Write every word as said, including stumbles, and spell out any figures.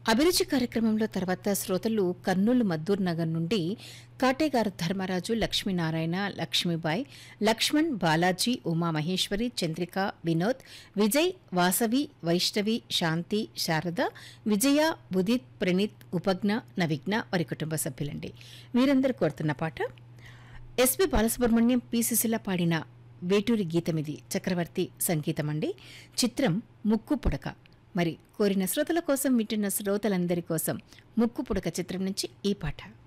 అభిరుచి కార్యక్రమంలో తర్వాత శ్రోతలు కర్నూలు మద్దూర్ నగర్ నుండి కాటేగారు ధర్మరాజు, లక్ష్మీనారాయణ, లక్ష్మీబాయి, లక్ష్మణ్, బాలాజీ, ఉమామహేశ్వరి, చంద్రిక, వినోద్, విజయ్, వాసవి, వైష్ణవి, శాంతి, శారద, విజయ, బుదిత్, ప్రణీత్, ఉపజ్ఞ, నవిఘ్న వారి కుటుంబ సభ్యులండి. వీరందరూ కోరుతున్న పాట ఎస్పి బాలసుబ్రహ్మణ్యం, పి సుశీల పాడిన వేటూరి గీతమిది. చక్రవర్తి సంగీతం అండి. చిత్రం ముక్కు పుడక. మరి కోరిన శ్రోతల కోసం, వింటున్న శ్రోతలందరి కోసం ముక్కు పుడక చిత్రం నుంచి ఈ పాట.